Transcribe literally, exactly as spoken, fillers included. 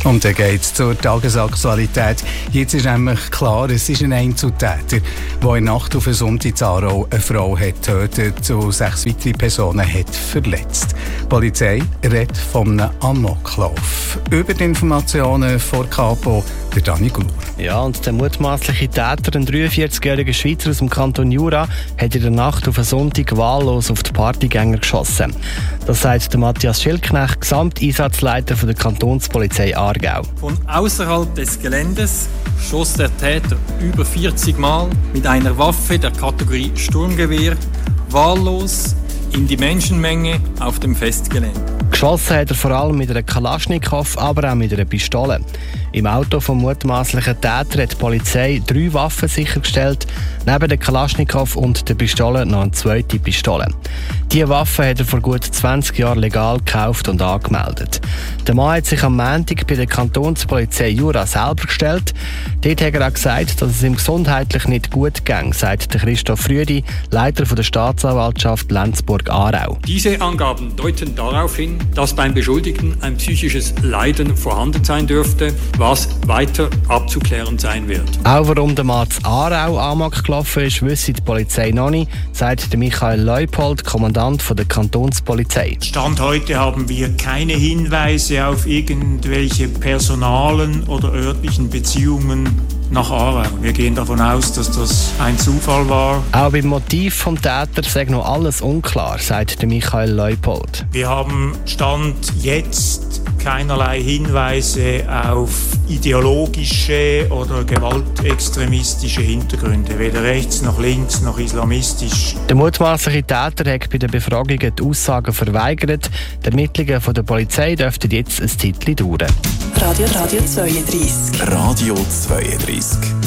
Und dann geht es zur Tagesaktualität. Jetzt ist nämlich klar, es ist ein Einzeltäter, der in der Nacht auf einen Sonntag in Aarau eine Frau hat getötet und sechs weitere Personen hat verletzt. Die Polizei redet von einem Amoklauf. Über die Informationen von Capo, der Dani Glur. Ja, und der mutmaßliche Täter, ein dreiundvierzigjähriger Schweizer aus dem Kanton Jura, hat in der Nacht auf einen Sonntag wahllos auf die Partygänger geschossen. Das sagt der Matthias Schildknecht, Gesamteinsatzleiter der Kantonspolizei Aargau. Von außerhalb des Geländes schoss der Täter über vierzig Mal mit einer Waffe der Kategorie Sturmgewehr wahllos in die Menschenmenge auf dem Festgelände. Geschossen hat er vor allem mit einer Kalaschnikow, aber auch mit einer Pistole. Im Auto vom mutmaßlichen Täter hat die Polizei drei Waffen sichergestellt, neben der Kalaschnikow und der Pistole noch eine zweite Pistole. Diese Waffe hat er vor gut zwanzig Jahren legal gekauft und angemeldet. Der Mann hat sich am Montag bei der Kantonspolizei Jura selber gestellt. Dort hat er auch gesagt, dass es ihm gesundheitlich nicht gut ging, sagt Christoph Rüdi, Leiter der Staatsanwaltschaft Lenzburg-Aarau. Diese Angaben deuten darauf hin, dass beim Beschuldigten ein psychisches Leiden vorhanden sein dürfte, was weiter abzuklären sein wird. Auch warum der Mann in Aarau Amok gelaufen ist, wisse die Polizei noch nicht, sagt Michael Leupold, Kommandant der Kantonspolizei. Stand heute haben wir keine Hinweise auf irgendwelche personalen oder örtlichen Beziehungen nach Aarau. Wir gehen davon aus, dass das ein Zufall war. Auch beim Motiv vom Täter sei noch alles unklar, sagt Michael Leupold. Wir haben Stand jetzt keinerlei Hinweise auf ideologische oder gewaltextremistische Hintergründe, weder rechts noch links noch islamistisch. Der mutmaßliche Täter hat bei den Befragungen die Aussagen verweigert. Die Ermittlungen von der Polizei dürften jetzt ein Zeitchen dauern. Radio, Radio zweiunddreißig. Radio zweiunddreißig.